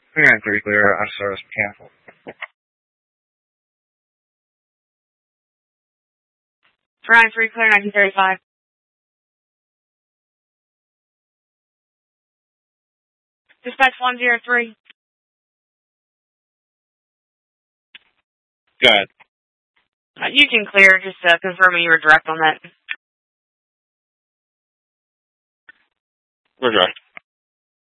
393 clear, out of service, mechanical. 393 clear, 1935. Dispatch 103. Go ahead. You can clear, just confirming you were direct on that. We're direct.